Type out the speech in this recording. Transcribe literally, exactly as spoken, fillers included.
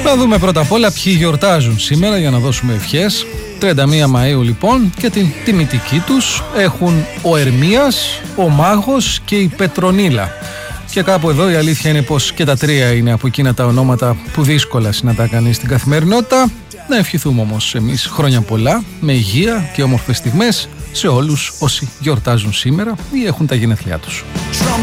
Να δούμε πρώτα απ' όλα ποιοι γιορτάζουν σήμερα για να δώσουμε ευχές. τριάντα μία Μαΐου λοιπόν, και την τιμητική τους έχουν ο Ερμίας, ο Μάγος και η Πετρονίλα. Και κάπου εδώ η αλήθεια είναι πως και τα τρία είναι από εκείνα τα ονόματα που δύσκολα συναντά κανείς στην καθημερινότητα. Να ευχηθούμε όμως εμείς χρόνια πολλά, με υγεία και όμορφες στιγμές σε όλους όσοι γιορτάζουν σήμερα ή έχουν τα γενέθλιά τους.